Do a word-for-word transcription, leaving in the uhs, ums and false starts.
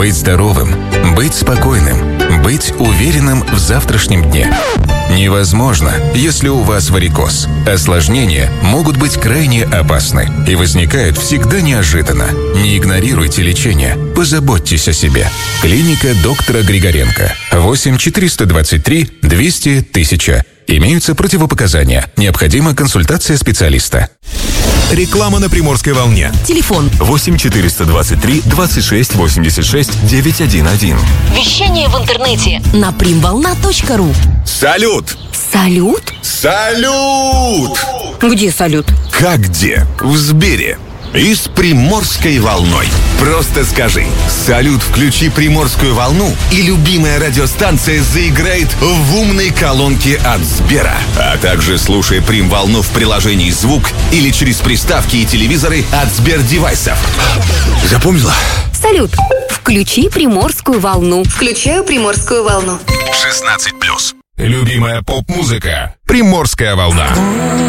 Быть здоровым, быть спокойным, быть уверенным в завтрашнем дне. Невозможно, если у вас варикоз. Осложнения могут быть крайне опасны и возникают всегда неожиданно. Не игнорируйте лечение, позаботьтесь о себе. Клиника доктора Григоренко. восемь четыреста двадцать три двести тысяча. Имеются противопоказания. Необходима консультация специалиста. Реклама на Приморской волне. Телефон восемь четыреста двадцать три двадцать шесть восемьдесят шесть девятьсот одиннадцать. Вещание в интернете на примволна точка ру. Салют! Салют? Салют! Где салют? Как где? В Сбере. И с Приморской волной. Просто скажи «Салют, включи Приморскую волну», и любимая радиостанция заиграет в умной колонке от Сбера. А также слушай Примволну в приложении «Звук» или через приставки и телевизоры от Сбер-девайсов. Запомнила? Салют, включи Приморскую волну. Включаю Приморскую волну. шестнадцать плюс. Любимая поп-музыка. Приморская волна.